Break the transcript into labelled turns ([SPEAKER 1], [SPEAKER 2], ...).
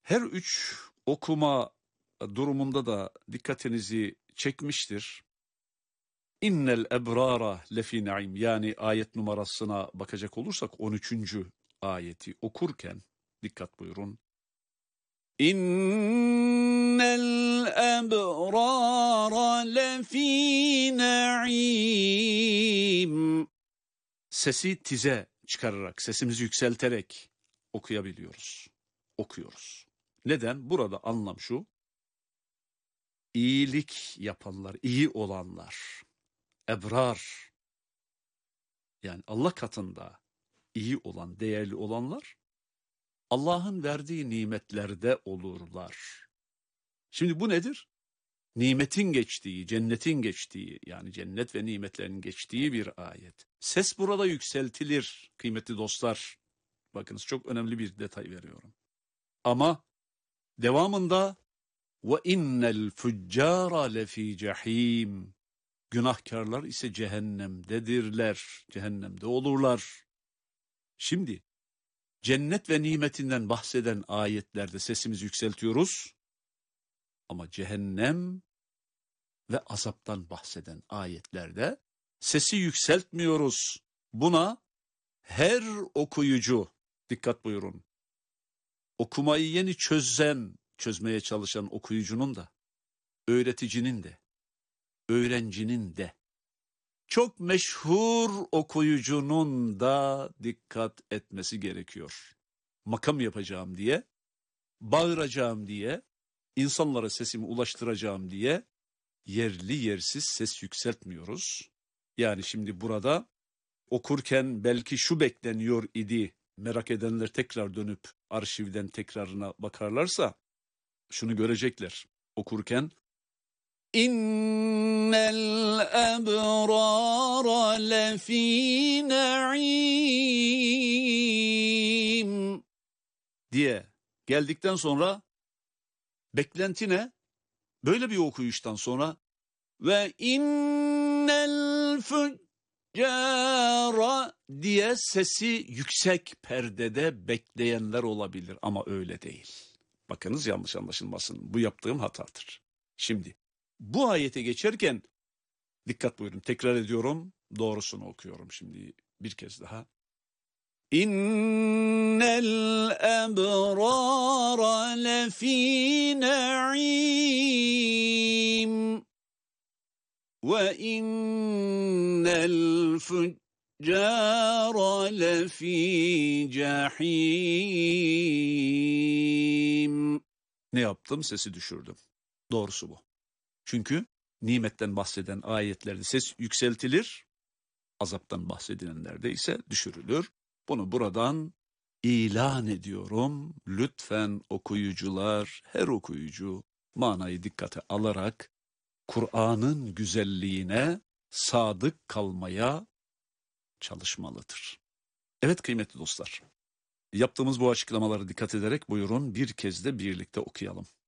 [SPEAKER 1] Her üç okuma durumunda da dikkatinizi çekmiştir. İnnel ebrara lefi naim, yani ayet numarasına bakacak olursak 13. ayeti okurken dikkat buyurun. İnnel ebrara lefi naim. Sesi tize çıkararak, sesimizi yükselterek okuyabiliyoruz. Okuyoruz. Neden? Burada anlam şu: İyilik yapanlar, iyi olanlar, ebrar, yani Allah katında iyi olan, değerli olanlar, Allah'ın verdiği nimetlerde olurlar. Şimdi bu nedir? Nimetin geçtiği, cennetin geçtiği, yani cennet ve nimetlerin geçtiği bir ayet. Ses burada yükseltilir kıymetli dostlar. Bakınız, çok önemli bir detay veriyorum. Ama devamında ve innel fuccara lefi cehim. Günahkarlar ise cehennemdedirler, cehennemde olurlar. Şimdi cennet ve nimetinden bahseden ayetlerde sesimizi yükseltiyoruz. Ama cehennem ve azaptan bahseden ayetlerde sesi yükseltmiyoruz. Buna her okuyucu, dikkat buyurun, okumayı yeni çözmeye çalışan okuyucunun da, öğreticinin de, öğrencinin de, çok meşhur okuyucunun da dikkat etmesi gerekiyor. Makam yapacağım diye, bağıracağım diye, insanlara sesimi ulaştıracağım diye yerli yersiz ses yükseltmiyoruz. Yani şimdi burada okurken belki şu bekleniyor idi, merak edenler tekrar dönüp arşivden tekrarına bakarlarsa şunu görecekler okurken: İnnel ebrara lefî naim diye geldikten sonra beklenti ne? Böyle bir okuyuştan sonra ve innel füccara diye sesi yüksek perdede bekleyenler olabilir ama öyle değil. Bakınız, yanlış anlaşılmasın. Bu yaptığım hatadır. Şimdi bu ayete geçerken dikkat buyurun, tekrar ediyorum, doğrusunu okuyorum şimdi bir kez daha. İnnel ebrara lefî naim ve innel füccara lefî cehîm. Ne yaptım? Sesi düşürdüm. Doğrusu bu. Çünkü nimetten bahseden ayetlerde ses yükseltilir, azaptan bahsedilenlerde ise düşürülür. Bunu buradan ilan ediyorum. Lütfen okuyucular, her okuyucu manayı dikkate alarak Kur'an'ın güzelliğine sadık kalmaya çalışmalıdır. Evet kıymetli dostlar, yaptığımız bu açıklamalara dikkat ederek buyurun bir kez de birlikte okuyalım.